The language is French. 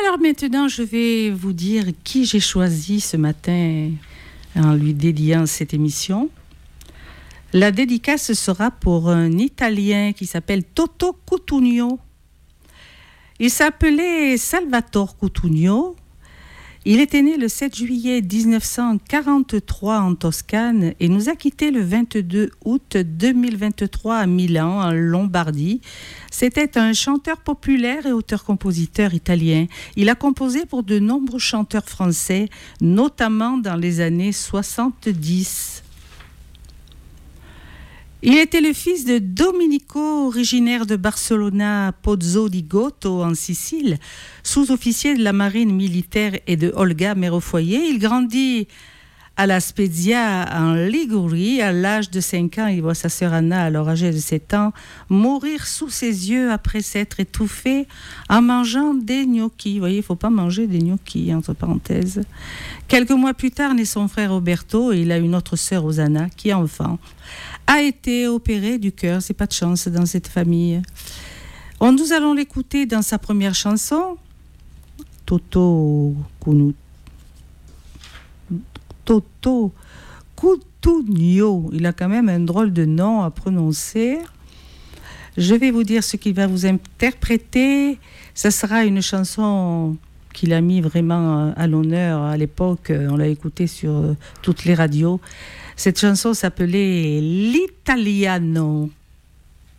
Alors maintenant, je vais vous dire qui j'ai choisi ce matin en lui dédiant cette émission. La dédicace sera pour un Italien qui s'appelle Toto Cutugno. Il s'appelait Salvatore Cutugno. Il était né le 7 juillet 1943 en Toscane et nous a quittés le 22 août 2023 à Milan, en Lombardie. C'était un chanteur populaire et auteur-compositeur italien. Il a composé pour de nombreux chanteurs français, notamment dans les années 70. Il était le fils de Domenico, originaire de Barcelona, Pozzo di Gotto, en Sicile, sous-officier de la marine militaire, et de Olga, mère au foyer. Il grandit à La Spezia, en Ligurie. À l'âge de 5 ans, il voit sa sœur Anna, alors âgée de 7 ans, mourir sous ses yeux après s'être étouffée en mangeant des gnocchis. Vous voyez, il ne faut pas manger des gnocchis, entre parenthèses. Quelques mois plus tard, naît son frère Roberto et il a une autre sœur, Osanna, qui, enfant, a été opérée du cœur. C'est pas de chance dans cette famille. Nous allons l'écouter dans sa première chanson, Toto Cutugno. Il a quand même un drôle de nom à prononcer. Je vais vous dire ce qu'il va vous interpréter. Ça sera une chanson qu'il a mis vraiment à l'honneur à l'époque. On l'a écoutée sur toutes les radios. Cette chanson s'appelait L'Italiano.